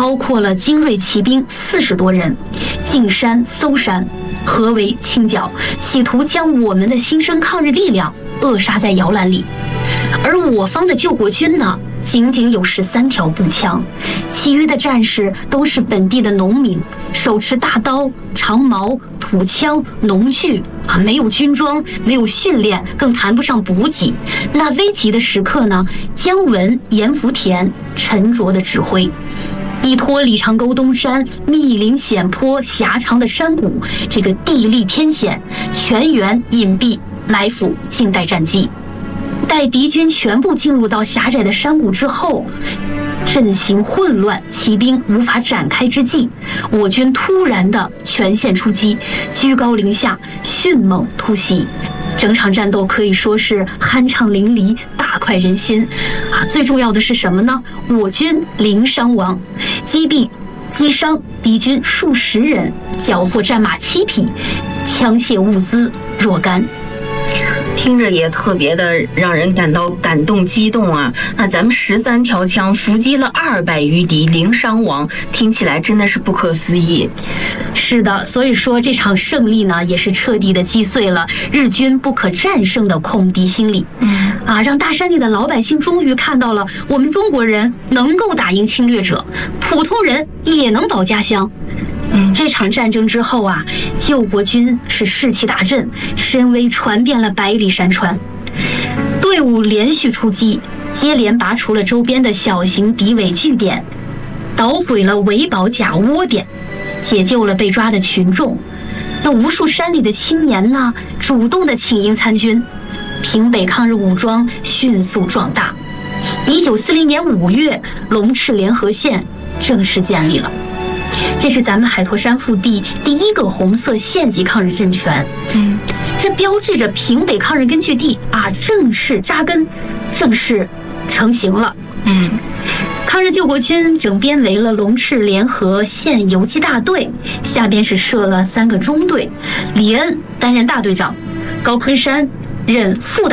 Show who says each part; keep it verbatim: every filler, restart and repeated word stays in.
Speaker 1: 包括了精锐骑兵四十多人，进山搜山，合围清剿，企图将我们的新生抗日力量扼杀在摇篮里。而我方的救国军呢，仅仅有十三条步枪，其余的战士都是本地的农民，手持大刀、长矛、土枪、农具啊，没有军装，没有训练，更谈不上补给。那危急的时刻呢，姜文、严福田沉着的指挥，依托李长沟东山密林险坡、狭长的山谷，这个地利天险，全员隐蔽埋伏，静待战机。待敌军全部进入到狭窄的山谷之后，阵型混乱，骑兵无法展开之际，我军突然的全线出击，居高临下，迅猛突袭。整场战斗可以说是酣畅淋漓，大快人心啊！最重要的是什么呢？我军零伤亡，击毙、击伤敌军数十人，缴获战马七匹，枪械物资若干。
Speaker 2: 听着也特别的让人感到感动激动啊！那咱们十三条枪伏击了二百余敌，零伤亡，听起来真的是不可思议。
Speaker 1: 是的，所以说这场胜利呢，也是彻底的击碎了日军不可战胜的恐敌心理。嗯，啊，让大山里的老百姓终于看到了我们中国人能够打赢侵略者，普通人也能保家乡。嗯，这场战争之后啊，救国军是士气大振，声威传遍了百里山川。队伍连续出击，接连拔除了周边的小型敌伪据点，捣毁了伪保假窝点，解救了被抓的群众。那无数山里的青年呢，主动的请缨参军，平北抗日武装迅速壮大。一九四零年五月，龙赤联合县正式建立了。这是咱们海坨山腹地第一个红色县级抗日政权，嗯，这标志着平北抗日根据地啊正式扎根，正式成型了。嗯，抗日救国军整编为了龙赤联合县游击大队，下边是设了三个中队，李恩担任大队长，高坤山任副